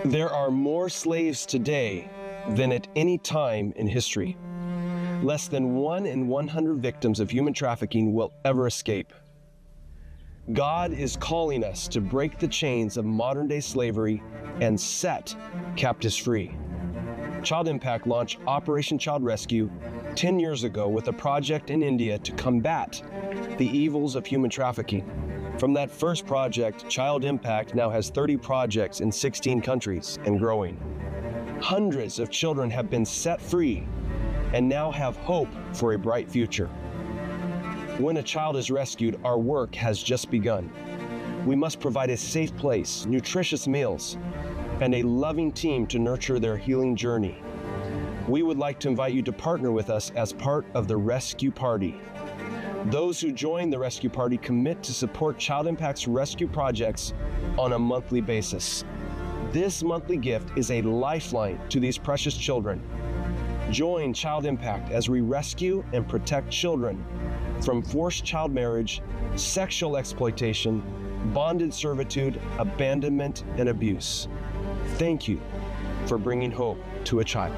There are more slaves today than at any time in history. Less than 1 in 100 victims of human trafficking will ever escape. God is calling us to break the chains of modern-day slavery and set captives free. Child Impact launched Operation Child Rescue 10 years ago with a project in India to combat the evils of human trafficking. From that first project, Child Impact now has 30 projects in 16 countries and growing. Hundreds of children have been set free and now have hope for a bright future. When a child is rescued, our work has just begun. We must provide a safe place, nutritious meals, and a loving team to nurture their healing journey. We would like to invite you to partner with us as part of the Rescue Party. Those who join the Rescue Party commit to support Child Impact's rescue projects on a monthly basis. This monthly gift is a lifeline to these precious children. Join Child Impact as we rescue and protect children from forced child marriage, sexual exploitation, bonded servitude, abandonment, and abuse. Thank you for bringing hope to a child.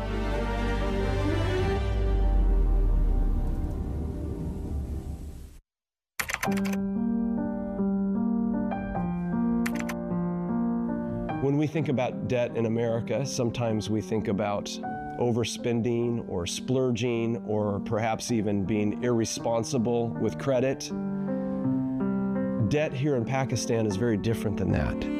When we think about debt in America, sometimes we think about overspending or splurging or perhaps even being irresponsible with credit. Debt here in Pakistan is very different than that.